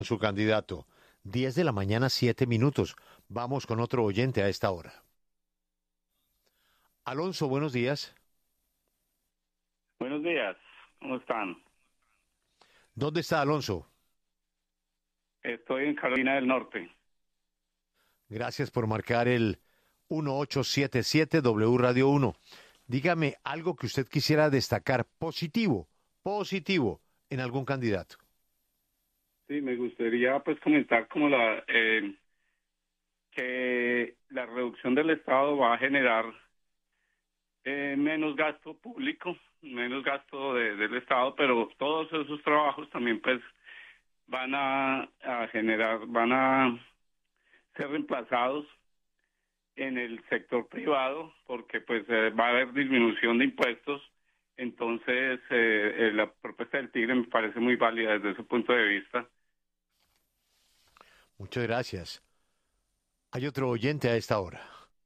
su candidato. 10 de la mañana, 7 minutos. Vamos con otro oyente a esta hora. Alonso, buenos días. Buenos días, ¿cómo están? ¿Dónde está Alonso? Estoy en Carolina del Norte. Gracias por marcar el 1877 W Radio 1. Dígame algo que usted quisiera destacar positivo en algún candidato. Sí, me gustaría pues comentar como que la reducción del Estado va a generar menos gasto público, menos gasto del Estado, pero todos esos trabajos también pues van a ser reemplazados en el sector privado, porque pues va a haber disminución de impuestos. Entonces la propuesta del Tigre me parece muy válida desde ese punto de vista. Muchas gracias. Hay otro oyente a esta hora.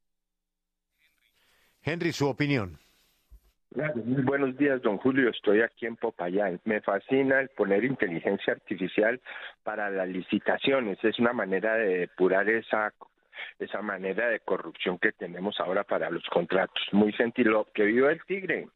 Henry, su opinión. Muy buenos días, don Julio. Estoy aquí en Popayán. Me fascina el poner inteligencia artificial para las licitaciones. Es una manera de depurar esa manera de corrupción que tenemos ahora para los contratos. Muy sentido. Que viva el Tigre.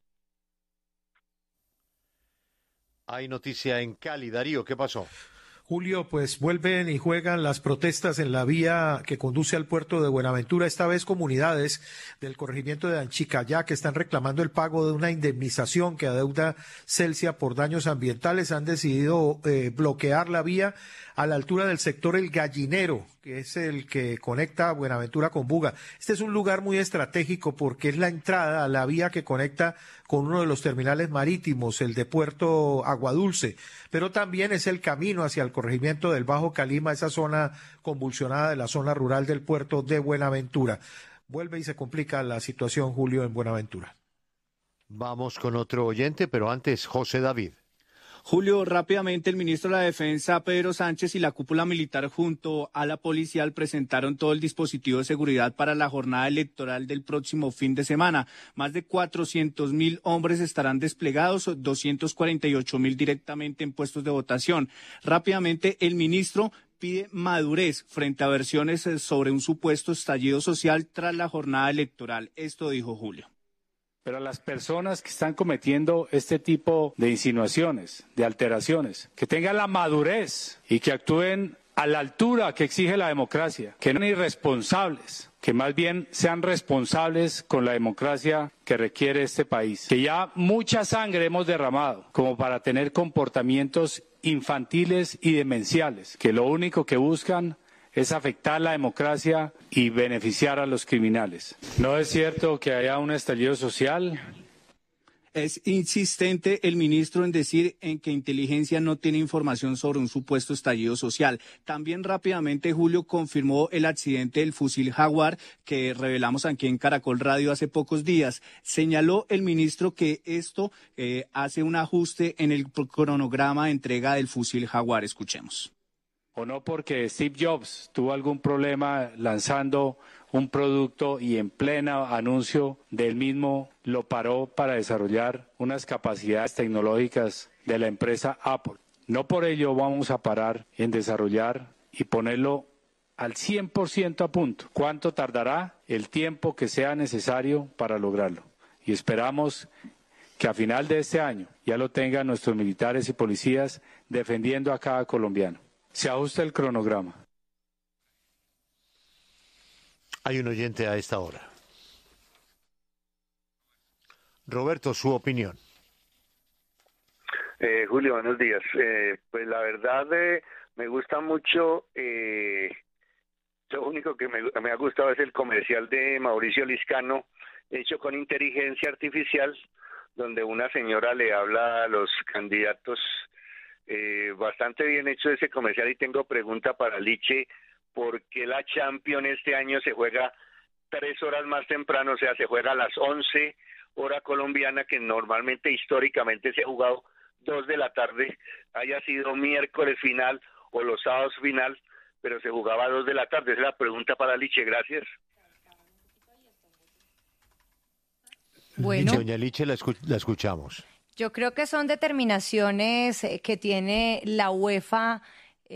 Hay noticia en Cali. Darío, ¿qué pasó? Julio, pues vuelven y juegan las protestas en la vía que conduce al puerto de Buenaventura. Esta vez comunidades del corregimiento de Anchicayá que están reclamando el pago de una indemnización que adeuda Celsia por daños ambientales han decidido bloquear la vía a la altura del sector El Gallinero, que es el que conecta Buenaventura con Buga. Este es un lugar muy estratégico porque es la entrada a la vía que conecta con uno de los terminales marítimos, el de Puerto Aguadulce, pero también es el camino hacia el corregimiento del Bajo Calima, esa zona convulsionada de la zona rural del puerto de Buenaventura. Vuelve y se complica la situación, Julio, en Buenaventura. Vamos con otro oyente, pero antes, José David. Julio, rápidamente el ministro de la Defensa, Pedro Sánchez, y la cúpula militar junto a la policial presentaron todo el dispositivo de seguridad para la jornada electoral del próximo fin de semana. Más de 400.000 hombres estarán desplegados, 248.000 directamente en puestos de votación. Rápidamente el ministro pide madurez frente a versiones sobre un supuesto estallido social tras la jornada electoral. Esto dijo Julio. Pero a las personas que están cometiendo este tipo de insinuaciones, de alteraciones, que tengan la madurez y que actúen a la altura que exige la democracia, que no sean irresponsables, que más bien sean responsables con la democracia que requiere este país. Que ya mucha sangre hemos derramado como para tener comportamientos infantiles y demenciales, que lo único que buscan es afectar la democracia y beneficiar a los criminales. No es cierto que haya un estallido social. Es insistente el ministro en decir en que inteligencia no tiene información sobre un supuesto estallido social. También rápidamente Julio confirmó el accidente del fusil Jaguar que revelamos aquí en Caracol Radio hace pocos días. Señaló el ministro que esto hace un ajuste en el cronograma de entrega del fusil Jaguar. Escuchemos. O no porque Steve Jobs tuvo algún problema lanzando un producto y en pleno anuncio del mismo lo paró para desarrollar unas capacidades tecnológicas de la empresa Apple. No por ello vamos a parar en desarrollar y ponerlo al 100% a punto. ¿Cuánto tardará? El tiempo que sea necesario para lograrlo. Y esperamos que a final de este año ya lo tengan nuestros militares y policías defendiendo a cada colombiano. Se ajusta el cronograma. Hay un oyente a esta hora. Roberto, su opinión. Julio, buenos días. Pues la verdad me gusta mucho, lo único que me ha gustado es el comercial de Mauricio Liscano, hecho con inteligencia artificial, donde una señora le habla a los candidatos. Bastante bien hecho ese comercial y tengo pregunta para Liche, ¿por qué la Champions este año se juega 3 horas más temprano? O sea, se juega a las 11 hora colombiana, que normalmente históricamente se ha jugado 2 de la tarde, haya sido miércoles final o los sábados final, pero se jugaba a 2 de la tarde. Esa es la pregunta para Liche, gracias. Bueno. Doña Liche, la escuchamos. Yo creo que son determinaciones que tiene la UEFA